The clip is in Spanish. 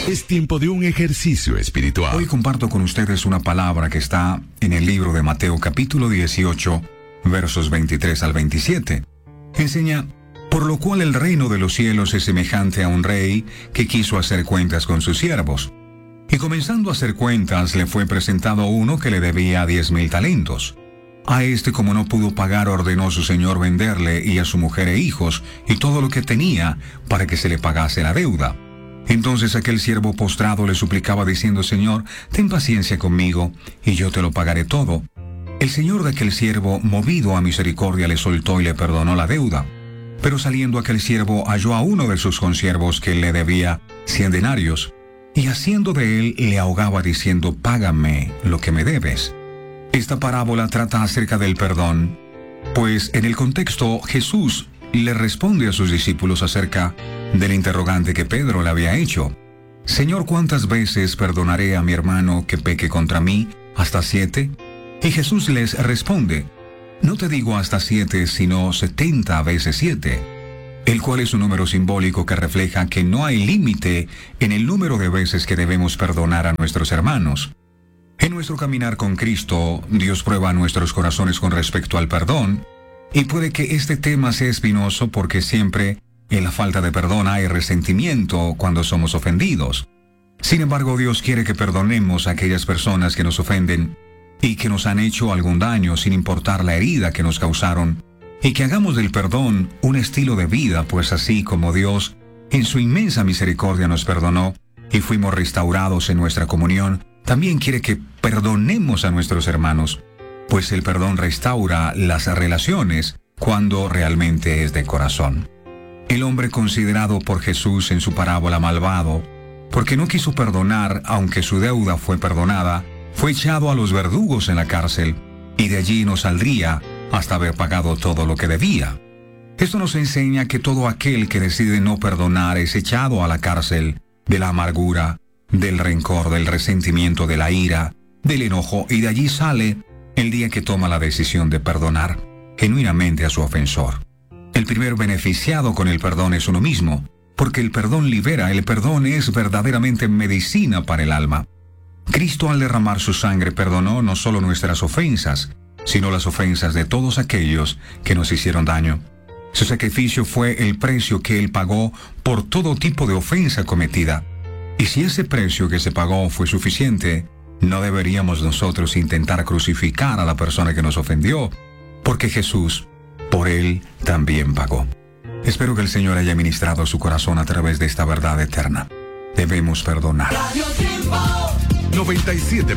Es tiempo de un ejercicio espiritual. Hoy comparto con ustedes una palabra que está en el libro de Mateo capítulo 18, versos 23 al 27. Enseña: por lo cual el reino de los cielos es semejante a un rey que quiso hacer cuentas con sus siervos. Y comenzando a hacer cuentas, le fue presentado uno que le debía 10,000 talentos. A este, como no pudo pagar, ordenó su señor venderle y a su mujer e hijos y todo lo que tenía para que se le pagase la deuda. Entonces aquel siervo postrado le suplicaba diciendo: Señor, ten paciencia conmigo y yo te lo pagaré todo. El señor de aquel siervo, movido a misericordia, le soltó y le perdonó la deuda. Pero saliendo aquel siervo halló a uno de sus consiervos que le debía 100 denarios, y haciendo de él le ahogaba diciendo: págame lo que me debes. Esta parábola trata acerca del perdón, pues en el contexto Jesús le responde a sus discípulos acerca del interrogante que Pedro le había hecho: Señor, ¿cuántas veces perdonaré a mi hermano que peque contra mí? ¿Hasta 7? Y Jesús les responde: no te digo hasta 7, sino 70 veces 7, el cual es un número simbólico que refleja que no hay límite en el número de veces que debemos perdonar a nuestros hermanos. En nuestro caminar con Cristo, Dios prueba nuestros corazones con respecto al perdón, y puede que este tema sea espinoso porque siempre en la falta de perdón hay resentimiento cuando somos ofendidos. Sin embargo, Dios quiere que perdonemos a aquellas personas que nos ofenden y que nos han hecho algún daño sin importar la herida que nos causaron, y que hagamos del perdón un estilo de vida, pues así como Dios en su inmensa misericordia nos perdonó y fuimos restaurados en nuestra comunión, también quiere que perdonemos a nuestros hermanos, pues el perdón restaura las relaciones cuando realmente es de corazón. El hombre considerado por Jesús en su parábola malvado, porque no quiso perdonar aunque su deuda fue perdonada, fue echado a los verdugos en la cárcel, y de allí no saldría hasta haber pagado todo lo que debía. Esto nos enseña que todo aquel que decide no perdonar es echado a la cárcel de la amargura, del rencor, del resentimiento, de la ira, del enojo, y de allí sale el día que toma la decisión de perdonar genuinamente a su ofensor. El primer beneficiado con el perdón es uno mismo, porque el perdón libera, el perdón es verdaderamente medicina para el alma. Cristo, al derramar su sangre, perdonó no solo nuestras ofensas, sino las ofensas de todos aquellos que nos hicieron daño. Su sacrificio fue el precio que Él pagó por todo tipo de ofensa cometida. Y si ese precio que se pagó fue suficiente, no deberíamos nosotros intentar crucificar a la persona que nos ofendió, porque Jesús, por Él, también pagó. Espero que el Señor haya ministrado su corazón a través de esta verdad eterna. Debemos perdonar. 97